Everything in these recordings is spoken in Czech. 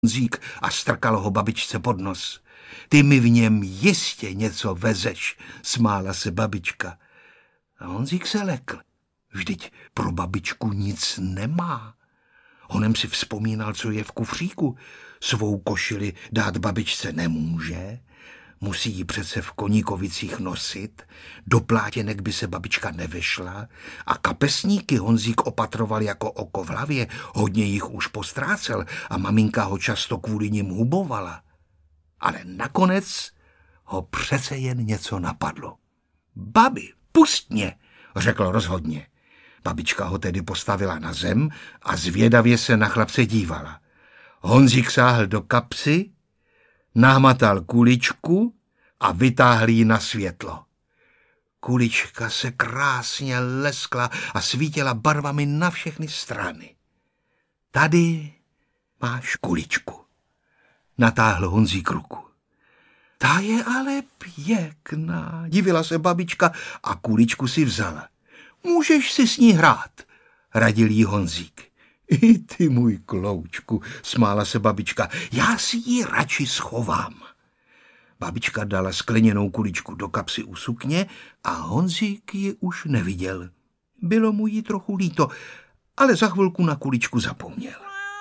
Honzík a strkal ho babičce pod nos. Ty mi v něm jistě něco vezeš, smála se babička. A Honzík se lekl. Vždyť pro babičku nic nemá. Honem si vzpomínal, co je v kufříku. Svou košili dát babičce nemůže. Musí ji přece v Koníkovicích nosit. Do plátěnek by se babička nevešla. A kapesníky Honzík opatroval jako oko v hlavě. Hodně jich už postrácel a maminka ho často kvůli nim hubovala. Ale nakonec ho přece jen něco napadlo. Babi, pust mě, řekl rozhodně. Babička ho tedy postavila na zem a zvědavě se na chlapce dívala. Honzík sáhl do kapsy, nahmatal kuličku a vytáhl ji na světlo. Kulička se krásně leskla a svítila barvami na všechny strany. Tady máš kuličku. Natáhl Honzík ruku. Ta je ale pěkná, divila se babička a kuličku si vzala. Můžeš si s ní hrát, radil jí Honzík. I ty, můj kloučku, smála se babička, já si ji radši schovám. Babička dala skleněnou kuličku do kapsy u sukně a Honzík ji už neviděl. Bylo mu jí trochu líto, ale za chvilku na kuličku zapomněl.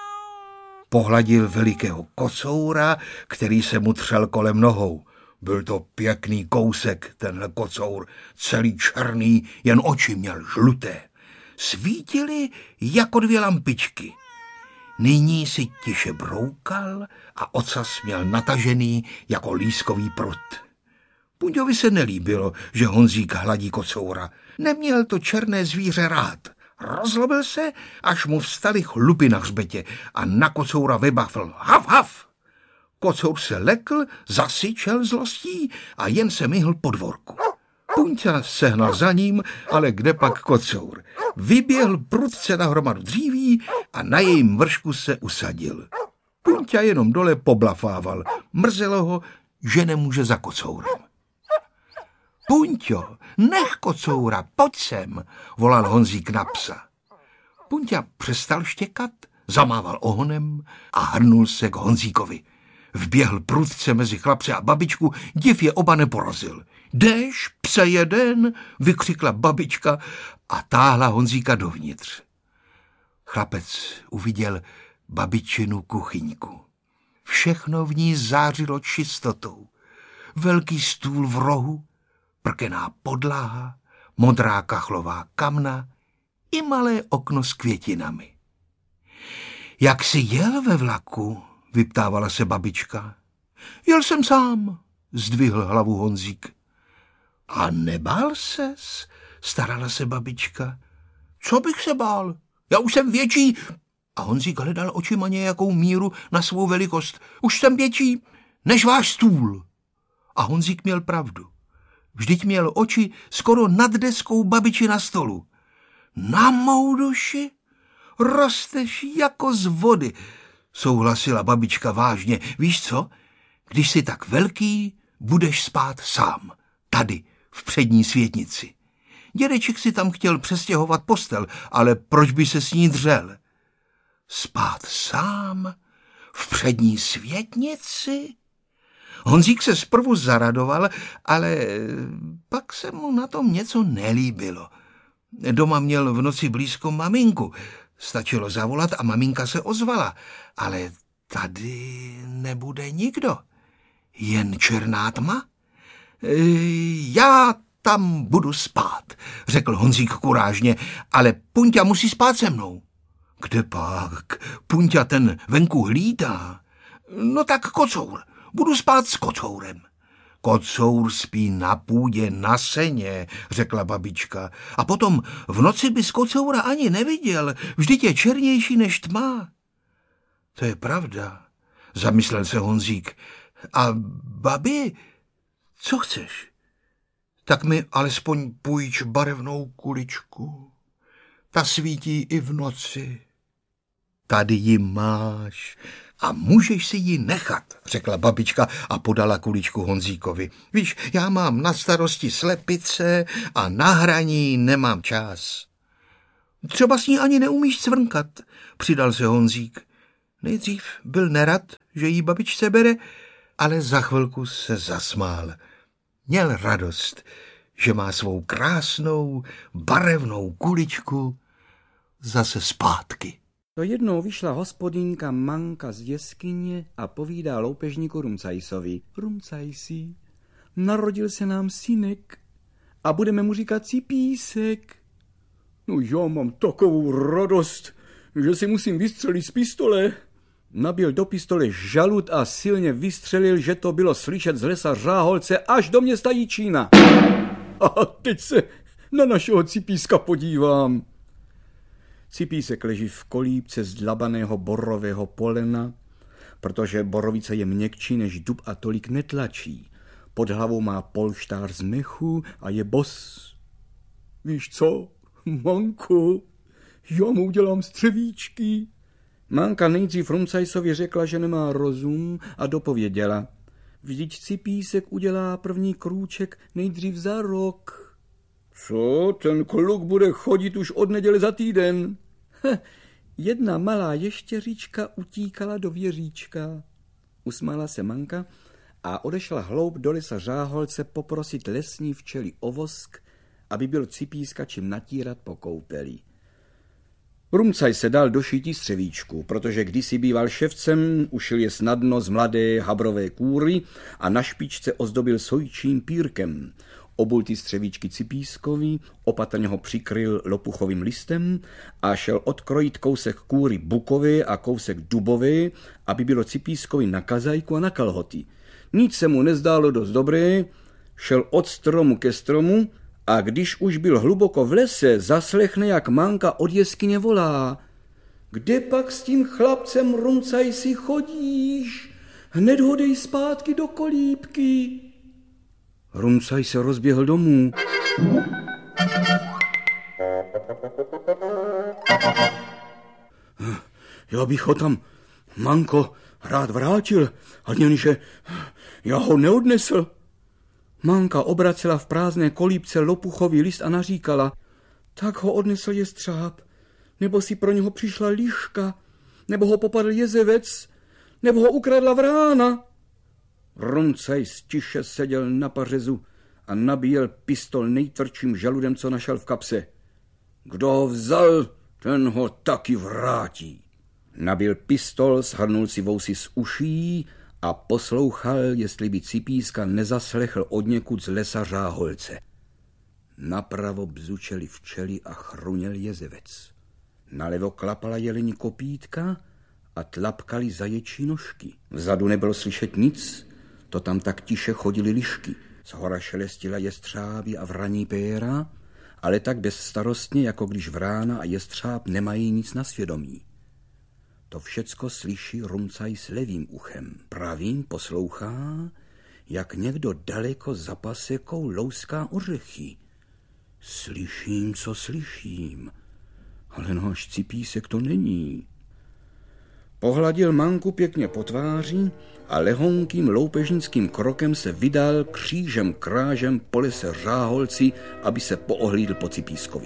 Pohladil velikého kocoura, který se mu třel kolem nohou. Byl to pěkný kousek, tenhle kocour, celý černý, jen oči měl žluté. Svítily jako dvě lampičky. Nyní si tiše broukal a ocas měl natažený jako lískový prut. Punďovi se nelíbilo, že Honzík hladí kocoura. Neměl to černé zvíře rád. Rozlobil se, až mu vstaly chlupy na hřbetě a na kocoura vybafl. Haf, haf! Kocour se lekl, zasyčel zlostí a jen se myhl po dvorku. Punťa sehnal za ním, ale kde pak kocour. Vyběhl prudce na hromadu dříví a na jejím vršku se usadil. Punťa jenom dole poblafával. Mrzelo ho, že nemůže za kocourem. Punťo, nech kocoura, pojď sem, volal Honzík na psa. Punťa přestal štěkat, zamával ohonem a hrnul se k Honzíkovi. Vběhl prudce mezi chlapce a babičku, div je oba neporazil. Jdeš, pse jeden, vykřikla babička a táhla Honzíka dovnitř. Chlapec uviděl babičinu kuchyňku. Všechno v ní zářilo čistotou. Velký stůl v rohu, prkená podlaha, modrá kachlová kamna i malé okno s květinami. Jak jsi jel ve vlaku? Vyptávala se babička. Jel jsem sám, zdvihl hlavu Honzík. A nebál ses? Starala se babička. Co bych se bál? Já už jsem větší. A Honzík hledal očima nějakou míru na svou velikost. Už jsem větší než váš stůl. A Honzík měl pravdu. Vždyť měl oči skoro nad deskou babiči na stolu. Na mou duši rosteš jako z vody, souhlasila babička vážně. Víš co? Když jsi tak velký, budeš spát sám. Tady, v přední světnici. Dědeček si tam chtěl přestěhovat postel, ale proč by se s ní dřel? Spát sám? V přední světnici? Honzík se zprvu zaradoval, ale pak se mu na tom něco nelíbilo. Doma měl v noci blízko maminku. Stačilo zavolat a maminka se ozvala. Ale tady nebude nikdo. Jen černá tma. Já tam budu spát, řekl Honzík kurážně, ale Punťa musí spát se mnou. Kde pak? Punťa ten venku hlídá. No tak kocour. Budu spát s kocourem. Kocour spí na půdě, na seně, řekla babička. A potom v noci bys kocoura ani neviděl, vždyť je černější než tma. To je pravda, zamyslel se Honzík. A babi, co chceš? Tak mi alespoň půjč barevnou kuličku. Ta svítí i v noci. Tady ji máš a můžeš si ji nechat, řekla babička a podala kuličku Honzíkovi. Víš, já mám na starosti slepice a na hraní nemám čas. Třeba s ní ani neumíš cvrnkat, přidal se Honzík. Nejdřív byl nerad, že jí babičce bere, ale za chvilku se zasmál. Měl radost, že má svou krásnou, barevnou kuličku zase zpátky. To jednou vyšla hospodinka Manka z jeskyně a povídá loupežníku Rumcajsovi. Rumcajsi, narodil se nám synek a budeme mu říkat Cipísek. No já mám takovou radost, že si musím vystřelit z pistole. Nabil do pistole žalud a silně vystřelil, že to bylo slyšet z lesa Řáholce až do města Jičína. A teď se na našeho Cipíska podívám. Cipísek leží v kolíbce z dlabaného borového polena, protože borovice je měkčí než dub a tolik netlačí. Pod hlavou má polštář z mechu a je bos. Víš co, Manko, já mu udělám střevíčky. Manka nejdřív Rumcajsovi řekla, že nemá rozum a dopověděla. Vždyť Cipísek udělá první krůček nejdřív za rok. Co, ten kluk bude chodit už od neděle za týden? Jedna malá ještěříčka utíkala do věříčka. Usmála se Manka a odešla hloub do lesa Řáholce poprosit lesní včely o vosk, aby byl Cipíska čím natírat po koupeli. Rumcaj se dal do šití střevíčku, protože kdysi býval ševcem, ušil je snadno z mladé habrové kůry a na špičce ozdobil sojčím pírkem. Obul ty střevíčky Cipískovi, opatrně ho přikryl lopuchovým listem a šel odkrojit kousek kůry bukové a kousek dubové, aby bylo Cipískovi na kazajku a na kalhoty. Nic se mu nezdálo dost dobré, šel od stromu ke stromu a když už byl hluboko v lese, zaslechne, jak Manka od jeskyně volá. Kde pak s tím chlapcem Rumcajsi chodíš? Hned ho dej zpátky do kolíbky. Rumcaj se rozběhl domů. Já bych ho tam, Manko, rád vrátil, a jenže já ho neodnesl. Manka obracela v prázdné kolíbce lopuchový list a naříkala. Tak ho odnesl jestřáb, nebo si pro něho přišla liška, nebo ho popadl jezevec, nebo ho ukradla vrána. Rumcaj tiše seděl na pařezu a nabíjel pistol nejtvrdším žaludem, co našel v kapse. Kdo ho vzal, ten ho taky vrátí. Nabil pistol, shrnul si vousy z uší a poslouchal, jestli by Cipíska nezaslechl odněkud z lesa Řáholce. Napravo bzučeli včely a chruněl jezevec. Nalevo klapala jelení kopítka a tlapkali zaječí nožky. Vzadu nebylo slyšet nic, to tam tak tiše chodily lišky. Zhora šelestila jestřáby a vraní péra, ale tak bezstarostně, jako když vrána a jestřáb nemají nic na svědomí. To všecko slyší Rumcaj s levým uchem. Pravým poslouchá, jak někdo daleko za pasekou louská ořechy. Slyším, co slyším, ale náš Cipísek to není. Pohladil Manku pěkně po tváři a lehonkým loupežnickým krokem se vydal křížem krážem po lese Řáholci, aby se poohlídl po Cipískovi.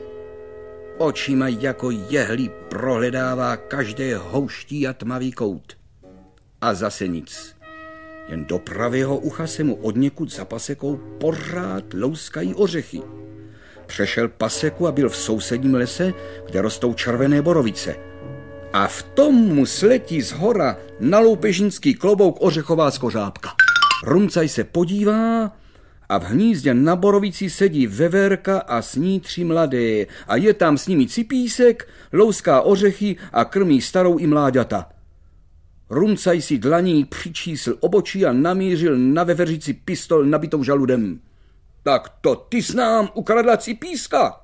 Očima jako jehly prohledává každé houští a tmavý kout. A zase nic. Jen do pravého ucha se mu odněkud za pasekou pořád louskají ořechy. Přešel paseku a byl v sousedním lese, kde rostou červené borovice. A v tom mu sletí zhora na loupežnický klobouk ořechová skořápka. Rumcaj se podívá a v hnízdě na borovici sedí veverka a s ní 3 mladé a je tam s nimi Cipísek, louská ořechy a krmí starou i mláďata. Rumcaj si dlaní přičísl obočí a namířil na veveřici pistol nabitou žaludem. Tak to ty s nám ukradla Cipíska?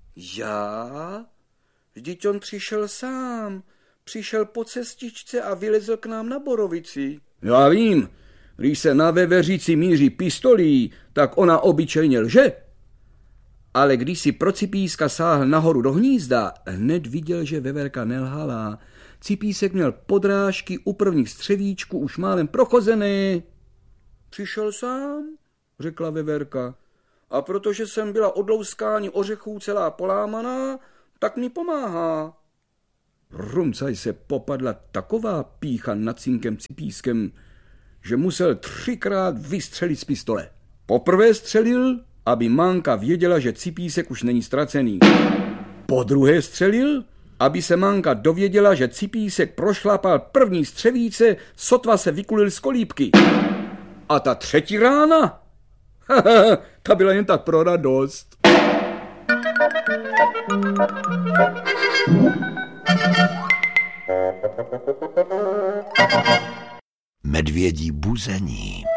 Já? Vždyť on přišel sám. Přišel po cestičce a vylezl k nám na borovici. Já vím, když se na veveřici míří pistolí, tak ona obyčejně lže. Ale když si pro Cipíska sáhl nahoru do hnízda, hned viděl, že veverka nelhala. Cipísek měl podrážky u prvních střevíčků už málem prochozené. Přišel sám, řekla veverka. A protože jsem byla od louskání ořechů celá polámaná, tak mi pomáhá. Rumcaj se popadla taková pýcha nad synkem Cipískem, že musel 3krát vystřelit z pistole. Poprvé střelil, aby Manka věděla, že Cipísek už není ztracený. Podruhé střelil, aby se Manka dověděla, že Cipísek prošlapal první střevíce, sotva se vykulil z kolíbky. A ta třetí rána? Ta byla jen tak pro radost. Medvědí buzení.